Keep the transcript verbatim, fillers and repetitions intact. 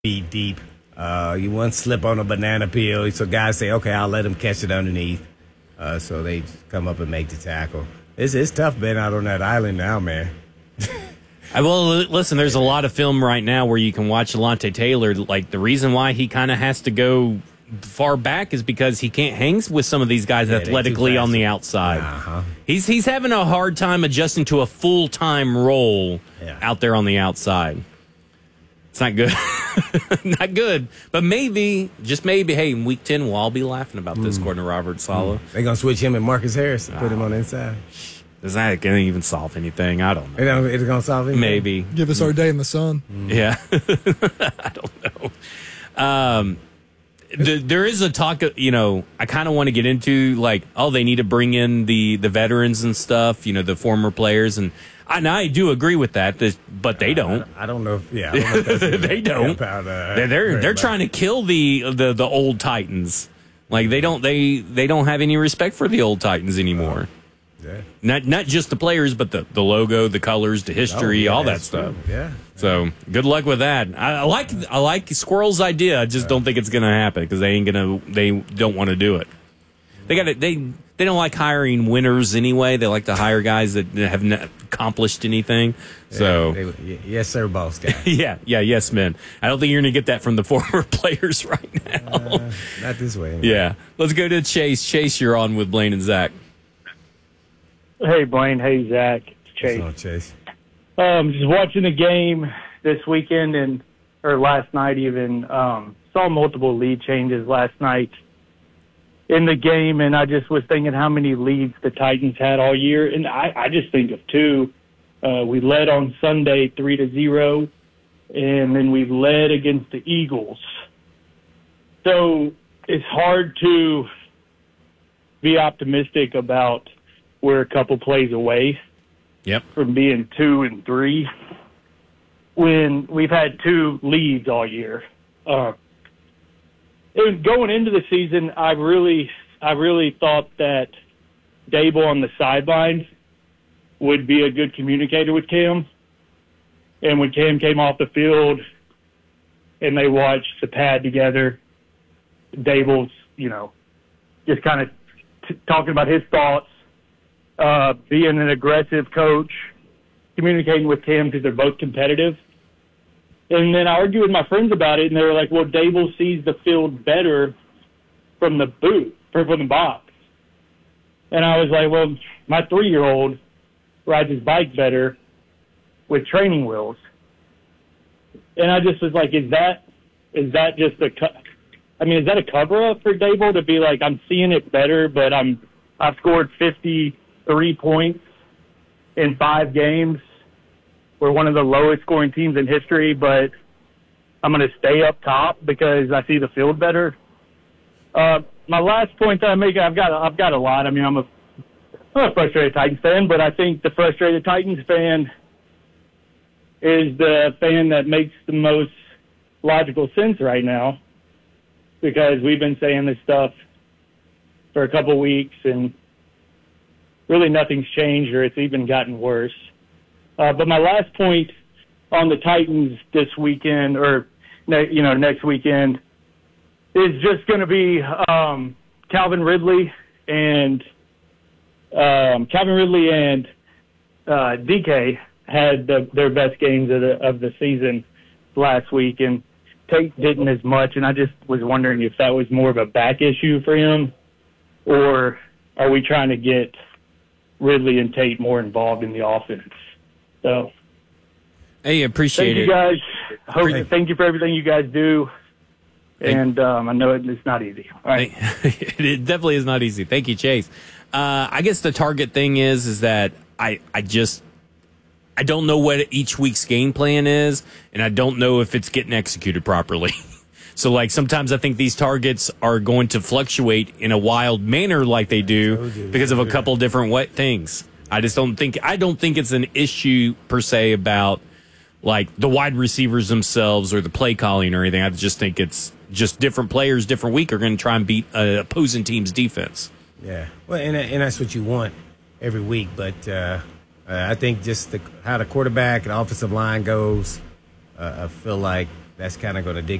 feet deep. Uh, you won't slip on a banana peel. So guys say, okay, I'll let him catch it underneath. Uh, so they come up and make the tackle. It's, it's tough being out on that island now, man. I will listen. There's a lot of film right now where you can watch Alontae Taylor. Like the reason why he kind of has to go far back is because he can't hang with some of these guys yeah, athletically on the outside. Uh-huh. He's he's having a hard time adjusting to a full time role yeah. out there on the outside. It's not good. Not good. But maybe, just maybe, hey, in week ten, we'll all be laughing about this, mm. according to Robert Saleh. Mm. They're going to switch him and Marcus Harris and oh. put him on the inside. Is that going to even solve anything? I don't know. It's going to solve anything? Maybe. Give us mm. our day in the sun. Mm. Yeah. I don't know. Um, the, there is a talk, of, you know, I kind of want to get into, like, oh, they need to bring in the, the veterans and stuff, you know, the former players, and And I do agree with that, but they don't. I don't know if, yeah. I don't know if they don't. About, uh, they're they're, they're trying to kill the, the the old Titans. Like they don't they they don't have any respect for the old Titans anymore. Uh, yeah. Not not just the players, but the, the logo, the colors, the history, oh, yeah, all that stuff. True. Yeah. So good luck with that. I, I like I like Squirrel's idea. I just uh, don't think it's going to happen because they ain't gonna they don't want to do it. They got it. They. They don't like hiring winners anyway. They like to hire guys that have not accomplished anything. So, yeah, they, yes, sir, boss guy. yeah, yeah, yes, man. I don't think you're going to get that from the former players right now. Uh, not this way. Anyway. Yeah. Let's go to Chase. Chase, you're on with Blaine and Zach. Hey, Blaine. Hey, Zach. It's Chase. What's on, Chase? Um, just watching the game this weekend and or last night even. Um, saw multiple lead changes last night in the game, and I just was thinking how many leads the Titans had all year, and I, I just think of two. Uh, we led on Sunday three to zero, and then we led against the Eagles. So it's hard to be optimistic about we're a couple plays away yep. from being two and three when we've had two leads all year. Uh, And going into the season, I really, I really thought that Dable on the sidelines would be a good communicator with Cam. And when Cam came off the field and they watched the pad together, Dable's, you know, just kind of t- talking about his thoughts, uh, being an aggressive coach, communicating with Cam because they're both competitive. And then I argued with my friends about it, and they were like, well, Dable sees the field better from the booth, or from the box. And I was like, well, my three-year-old rides his bike better with training wheels. And I just was like, is that is that just a co- – I mean, is that a cover-up for Dable to be like, I'm seeing it better, but I'm I've scored fifty-three points in five games. We're one of the lowest scoring teams in history, but I'm going to stay up top because I see the field better. Uh, my last point that I make, I've got, I've got a lot. I mean, I'm a, I'm a frustrated Titans fan, but I think the frustrated Titans fan is the fan that makes the most logical sense right now because we've been saying this stuff for a couple weeks and really nothing's changed or it's even gotten worse. Uh, but my last point on the Titans this weekend, or ne- you know next weekend, is just going to be um, Calvin Ridley and um, Calvin Ridley and uh, D K had the, their best games of the of the season last week, and Tate didn't as much. And I just was wondering if that was more of a back issue for him, or are we trying to get Ridley and Tate more involved in the offense? So, hey, appreciate it. Thank you guys. Hope, hey. Thank you for everything you guys do. And um, I know it, it's not easy. All right. It definitely is not easy. Thank you, Chase. Uh, I guess the target thing is is that I, I just I don't know what each week's game plan is, and I don't know if it's getting executed properly. So, like, sometimes I think these targets are going to fluctuate in a wild manner like they do because of a couple different wet things. I just don't think I don't think it's an issue per se about like the wide receivers themselves or the play calling or anything. I just think it's just different players, different week are going to try and beat uh, opposing team's defense. Yeah, well, and and that's what you want every week. But uh, uh, I think just the, how the quarterback and offensive line goes, uh, I feel like that's kind of going to